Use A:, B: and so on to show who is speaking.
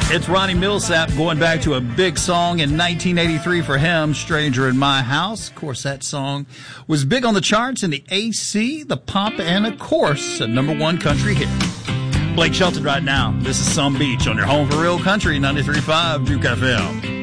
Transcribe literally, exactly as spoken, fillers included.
A: It's Ronnie Millsap going back to a big song in nineteen eighty-three for him, Stranger in My House. Of course, that song was big on the charts in the A C, the Pop, and of course, a number one country hit. Blake Shelton right now. This is Some Beach on your home for real country, ninety-three point five Duke F M.